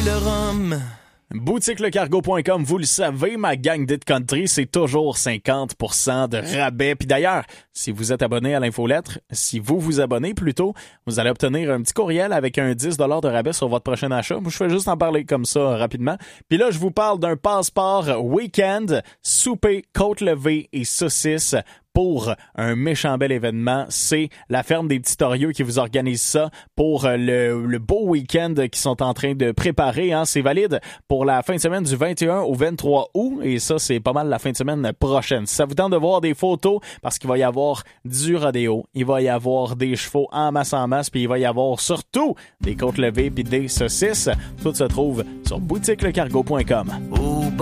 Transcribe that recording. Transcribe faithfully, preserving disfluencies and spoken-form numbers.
le rhum. boutique le cargo point com, vous le savez, ma gang d'Hit Country, c'est toujours cinquante pour cent de rabais. Puis d'ailleurs, si vous êtes abonné à l'infolettre, si vous vous abonnez plutôt, vous allez obtenir un petit courriel avec un dix dollars de rabais sur votre prochain achat. Moi, je fais juste en parler comme ça rapidement. Puis là, je vous parle d'un passeport week-end, souper, côte levée et saucisses pour un méchant bel événement. C'est la ferme des Petits Torieux qui vous organise ça pour le, le beau week-end qu'ils sont en train de préparer. Hein. C'est valide pour la fin de semaine du vingt et un au vingt-trois août et ça, c'est pas mal la fin de semaine prochaine. Si ça vous tente de voir des photos, parce qu'il va y avoir du rodéo, il va y avoir des chevaux en masse en masse, puis il va y avoir surtout des côtes levées puis des saucisses. Tout se trouve sur boutique le cargo point com. Au